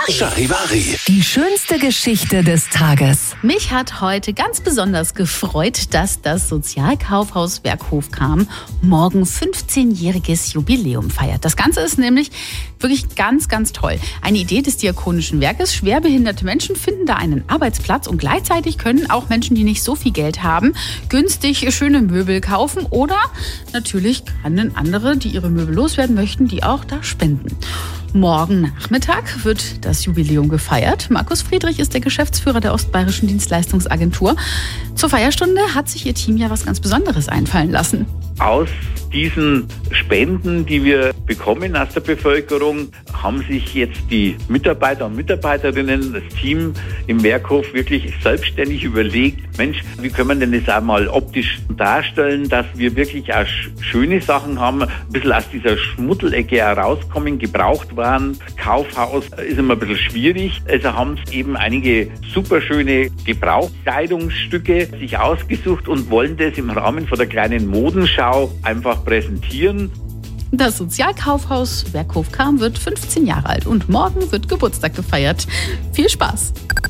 Charivari. Die schönste Geschichte des Tages. Mich hat heute ganz besonders gefreut, dass das Sozialkaufhaus Werkhof-Cham morgen 15-jähriges Jubiläum feiert. Das Ganze ist nämlich wirklich ganz, ganz toll. Eine Idee des Diakonischen Werkes. Schwerbehinderte Menschen finden da einen Arbeitsplatz und gleichzeitig können auch Menschen, die nicht so viel Geld haben, günstig schöne Möbel kaufen oder natürlich können andere, die ihre Möbel loswerden möchten, die auch da spenden. Morgen Nachmittag wird das Jubiläum gefeiert. Markus Friedrich ist der Geschäftsführer der Ostbayerischen Dienstleistungsagentur. Zur Feierstunde hat sich ihr Team ja was ganz Besonderes einfallen lassen. Aus diesen Spenden, die wir bekommen aus der Bevölkerung, haben sich jetzt die Mitarbeiter und Mitarbeiterinnen, das Team im Werkhof wirklich selbstständig überlegt, Mensch, wie können wir denn das auch mal optisch darstellen, dass wir wirklich auch schöne Sachen haben, ein bisschen aus dieser Schmuddelecke herauskommen, gebraucht waren. Kaufhaus ist immer ein bisschen schwierig, also haben es eben einige super schöne Gebrauchskleidungsstücke sich ausgesucht und wollen das im Rahmen von der kleinen Modenschau einfach präsentieren. Das Sozialkaufhaus Werkhof-Cham wird 15 Jahre alt und morgen wird Geburtstag gefeiert. Viel Spaß!